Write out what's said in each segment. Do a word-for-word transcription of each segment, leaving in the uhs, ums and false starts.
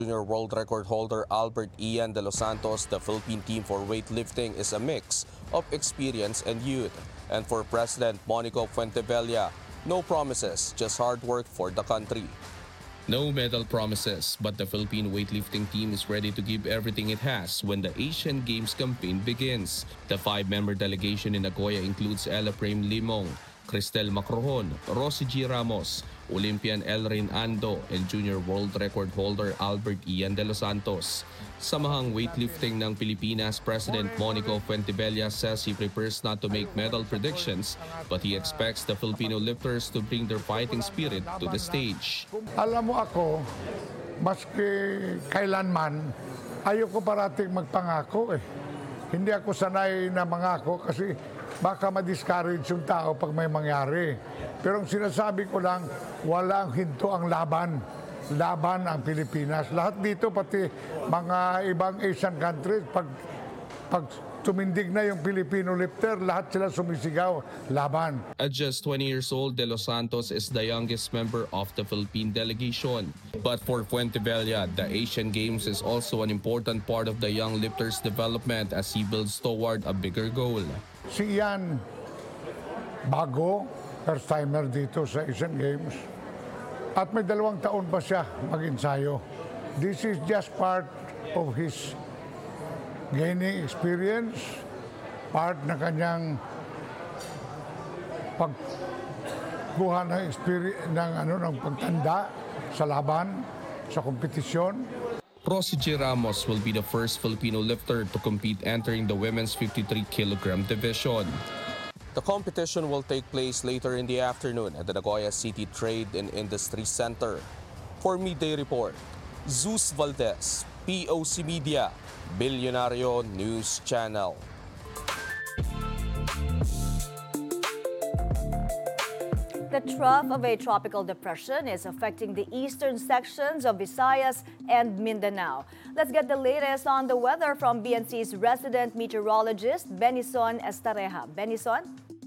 Junior world record holder Albert Ian de los Santos, the Philippine team for weightlifting is a mix of experience and youth. And for President Monico Fuentevella, no promises, just hard work for the country. No medal promises, but the Philippine weightlifting team is ready to give everything it has when the Asian Games campaign begins. The five-member delegation in Nagoya includes Ella Prem Limong, Cristel Macrohon, Rosie G. Ramos, Olympian Elrain Ando, and junior world record holder Albert Ian de los Santos. Samahang weightlifting ng Pilipinas President Monico Fuentevella says he prepares not to make medal predictions, but he expects the Filipino lifters to bring their fighting spirit to the stage. Alam mo ako, maski kailanman, ayoko parating magpangako eh. Hindi ako sanay na mangako kasi baka ma-discourage yung tao pag may mangyari. Pero ang sinasabi ko lang, walang hinto ang laban. Laban ang Pilipinas. Lahat dito, pati mga ibang Asian countries, pag, pag tumindig na yung Filipino lifter, lahat sila sumisigaw, laban. At just twenty years old, De Los Santos is the youngest member of the Philippine delegation. But for Fuentevella, the Asian Games is also an important part of the young lifter's development as he builds toward a bigger goal. Si Ian, bago, first timer dito sa Asian Games. At may dalawang taon pa siya mag-ensayo. This is just part of his gaining experience, part na kanyang pagkuha ng experience ng ano ng pagtanda sa laban, sa kompetisyon. Rosie G. Ramos will be the first Filipino lifter to compete entering the women's fifty-three kilogram division. The competition will take place later in the afternoon at the Nagoya City Trade and Industry Center. For Midday Report, Zeus Valdez, P O C Media, Bilyonaryo News Channel. The trough of a tropical depression is affecting the eastern sections of Visayas and Mindanao. Let's get the latest on the weather from B N C's resident meteorologist, Benison Estareja. Benison?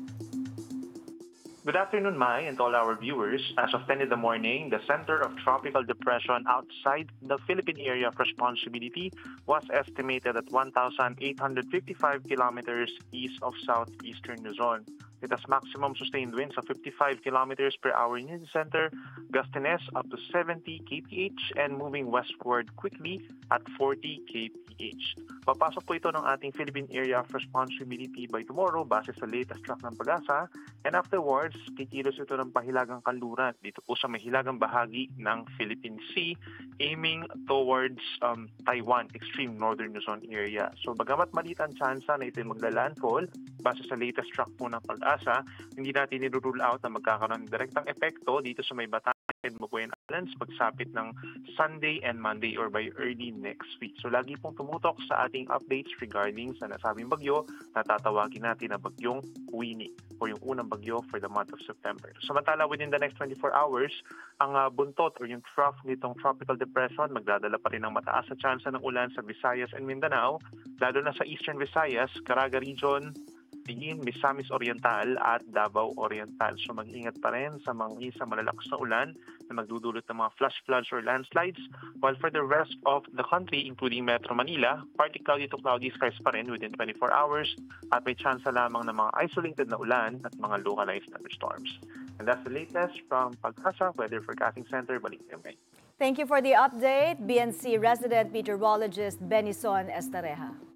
Good afternoon, Mai, and to all our viewers. As of ten in the morning, the center of tropical depression outside the Philippine area of responsibility was estimated at one thousand eight hundred fifty-five kilometers east of southeastern Luzon. It has maximum sustained winds of fifty-five kilometers per hour in the center, gustiness up to seventy kilometers per hour, and moving westward quickly at forty kilometers per hour. Papasok po ito ng ating Philippine Area of Responsibility by tomorrow base sa latest track ng Pag-asa, and afterwards, kikilos ito ng pahilagang kanluran dito po sa mahilagang bahagi ng Philippine Sea, aiming towards um, Taiwan, extreme northern Luzon area. So bagamat maliit ang tsansa na ito magla-landfall, base sa latest track po ng Pag-asa, hindi natin nirule out na magkakaroon ng direktang epekto dito sa may Batanes and Mabuyan Islands pagsapit ng Sunday and Monday or by early next week. So lagi pong tumutok sa ating updates regarding sa nasabing bagyo na tatawagin natin na bagyong Winnie o yung unang bagyo for the month of September. Samantala, within the next twenty-four hours, ang uh, buntot or yung trough nitong tropical depression magdadala pa rin ng mataas na tsansa ng ulan sa Visayas and Mindanao, lalo na sa Eastern Visayas, Caraga Region, Tingin, Misamis Oriental at Davao Oriental. So mag-ingat pa rin sa mga isang malalakas na ulan na magdudulot ng mga flash floods or landslides. While for the rest of the country, including Metro Manila, partly cloudy to cloudy skies pa rin within twenty-four hours at may tsansa lamang ng mga isolated na ulan at mga localized thunderstorms. And that's the latest from Pag-asa Weather Forecasting Center. Balik kayo ngayon. Thank you for the update, B N C resident meteorologist Benison Estareja.